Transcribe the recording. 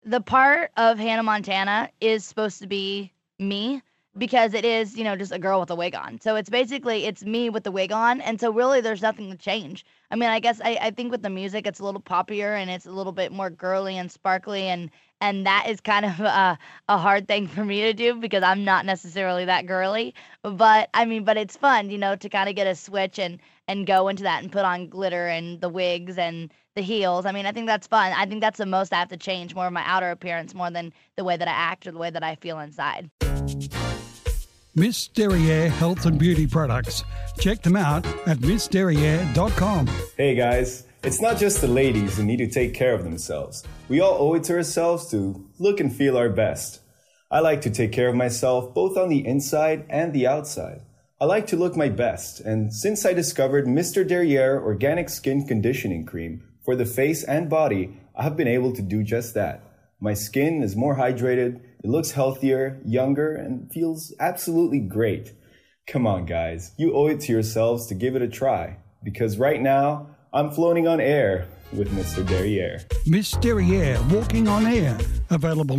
the part of Hannah Montana is supposed to be me because it is, just a girl with a wig on. So it's me with the wig on, and so really there's nothing to change. I mean, I guess I think with the music it's a little poppier and it's a little bit more girly and sparkly, and that is kind of a hard thing for me to do because I'm not necessarily that girly. But I mean, but it's fun, to kind of get a switch and go into that and put on glitter and the wigs and the heels. I mean, I think that's fun. I think that's the most I have to change, more of my outer appearance more than the way that I act or the way that I feel inside. Miss Derriere Health and Beauty Products. Check them out at missderriere.com. Hey guys, it's not just the ladies who need to take care of themselves. We all owe it to ourselves to look and feel our best. I like to take care of myself both on the inside and the outside. I like to look my best, and since I discovered Mr. Derriere Organic Skin Conditioning Cream for the face and body, I have been able to do just that. My skin is more hydrated, it looks healthier, younger, and feels absolutely great. Come on, guys, you owe it to yourselves to give it a try, because right now, I'm floating on air with Mr. Derriere. Miss Derriere Walking on Air, available